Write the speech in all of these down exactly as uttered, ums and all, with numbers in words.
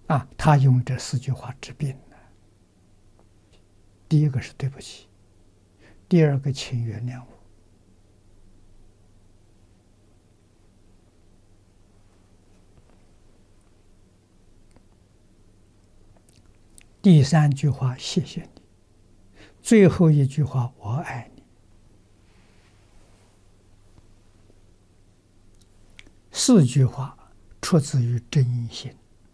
啊，他用这四句话治病呢。第一个是对不起，第二个请原谅我，第三句话谢谢你，最后一句话我爱你。四句话出自于真心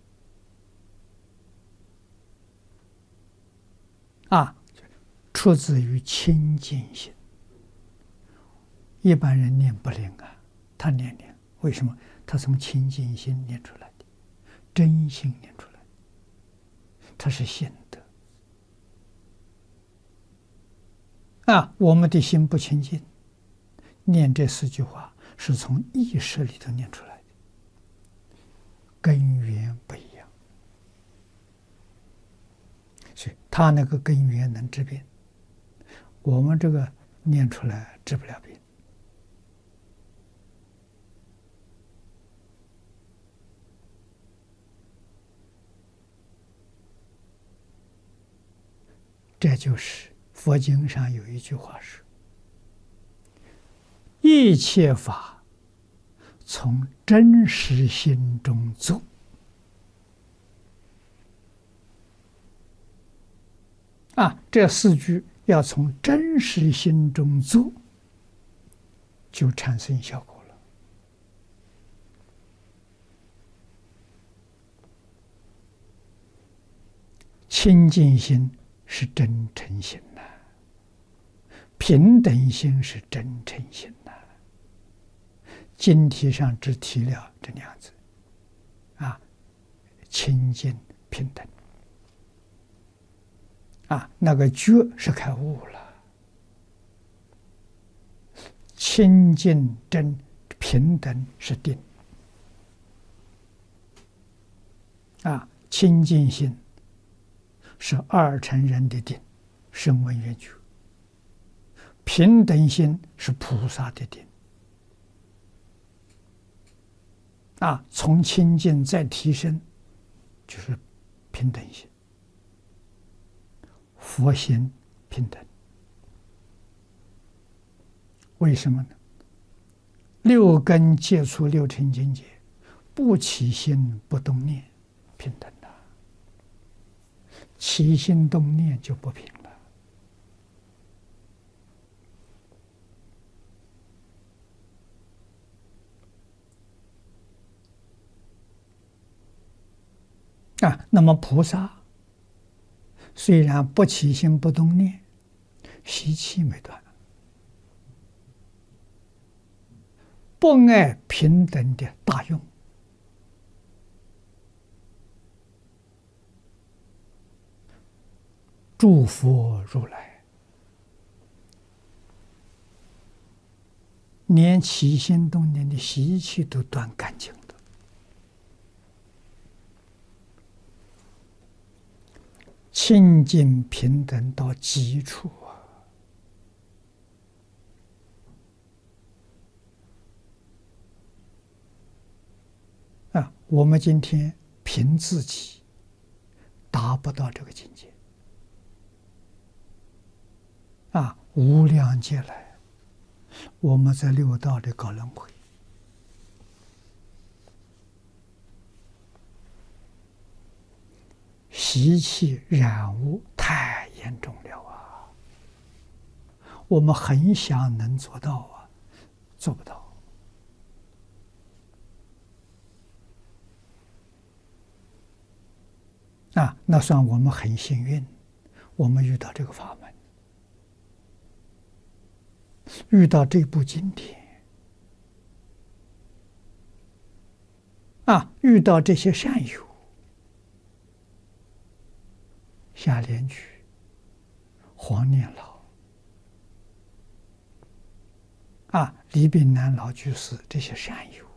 啊，出自于清净心。一般人念不灵啊，他念灵，为什么？他从清净心念出来的，真心念出来的，他是心得啊。我们的心不清净，念这四句话是从意识里头念出来的，根源不一样，所以他那个根源能治病，我们这个念出来治不了病。这就是佛经上有一句话是：一切法从真实心中做。啊，这四句要从真实心中做，就产生效果了。清净心是真诚心呐、啊，平等心是真诚心呐、啊。经题上只提了这两字，啊，清净平等。啊，那个觉是开悟了，清净真平等是定。啊，清净心是二乘人的定，声闻缘觉；平等心是菩萨的定。啊，从清净再提升，就是平等心。佛心平等，为什么呢？六根接触六尘境界，不起心不动念，平等的；起心动念就不平了。啊，那么菩萨虽然不起心不动念，习气没断，不爱平等的大用，诸佛如来连起心动念的习气都断干净的。清净平等到极处啊！啊，我们今天凭自己达不到这个境界啊！无量劫来，我们在六道里搞轮回，习气染污太严重了啊！我们很想能做到啊，做不到啊！那算我们很幸运，我们遇到这个法门，遇到这部经典啊，遇到这些善友。夏莲居、黄念老啊、李炳南老居士这些善友，